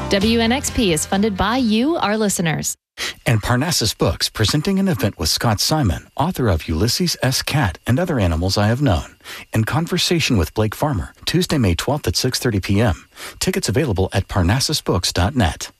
WNXP is funded by you, our listeners. And Parnassus Books, presenting an event with Scott Simon, author of Ulysses S. Cat and Other Animals I Have Known, in conversation with Blake Farmer, Tuesday, May 12th at 6:30 p.m. Tickets available at parnassusbooks.net.